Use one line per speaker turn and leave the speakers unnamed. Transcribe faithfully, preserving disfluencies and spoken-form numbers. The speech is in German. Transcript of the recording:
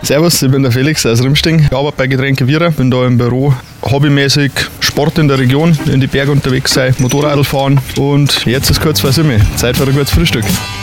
Servus, ich bin der Felix aus Rimsting. Ich arbeite bei Getränke Vierer, bin da im Büro. Hobbymäßig Sport in der Region, in die Berge unterwegs sein, Motorradl fahren und jetzt ist kurz vor Simme. Zeit für ein gutes Frühstück.